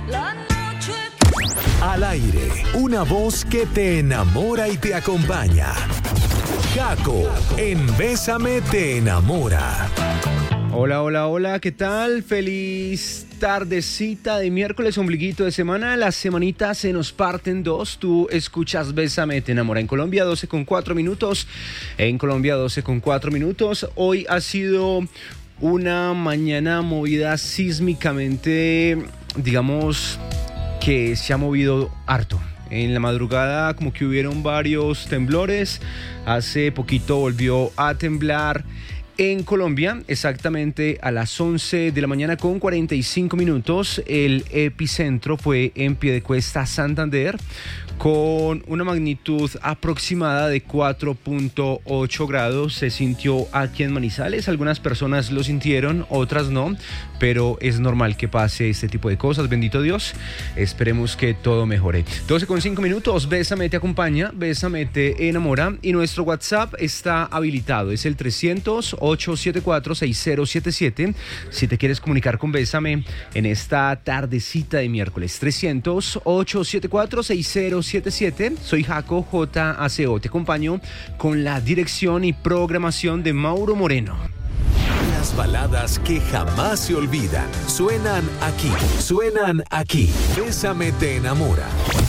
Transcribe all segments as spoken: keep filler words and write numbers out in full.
Al aire, una voz que te enamora y te acompaña. Jaco, en Bésame te enamora. Hola, hola, hola, ¿qué tal? Feliz tardecita de miércoles, ombliguito de semana. La semanita se nos parte en dos. Tú escuchas Bésame te enamora en Colombia, doce con cuatro minutos. En Colombia, doce con cuatro minutos. Hoy ha sido una mañana movida sísmicamente, digamos, que se ha movido harto. En la madrugada como que hubieron varios temblores. Hace poquito volvió a temblar en Colombia, exactamente a las once de la mañana con cuarenta y cinco minutos. El epicentro fue en Piedecuesta, Santander, con una magnitud aproximada de cuatro punto ocho grados. Se sintió aquí en Manizales. Algunas personas lo sintieron, otras no, pero es normal que pase este tipo de cosas. Bendito Dios. Esperemos que todo mejore. doce con cinco minutos. Bésame te acompaña, Bésame te enamora. Y nuestro WhatsApp está habilitado. Es el trescientos, ochocientos setenta y cuatro, sesenta setenta y siete. Si te quieres comunicar con Bésame en esta tardecita de miércoles, trescientos, ochocientos setenta y cuatro, sesenta setenta y siete. Soy Jaco, J A C O. Te acompaño con la dirección y programación de Mauro Moreno. Las baladas que jamás se olvidan suenan aquí, suenan aquí. Bésame te enamora.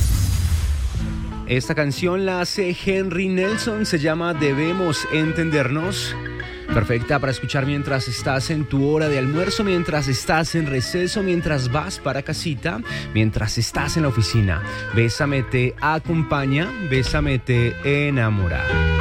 Esta canción la hace Henry Nelson, se llama Debemos Entendernos. Perfecta para escuchar mientras estás en tu hora de almuerzo, mientras estás en receso, mientras vas para casita, mientras estás en la oficina. Bésame te acompaña, Bésame te enamora.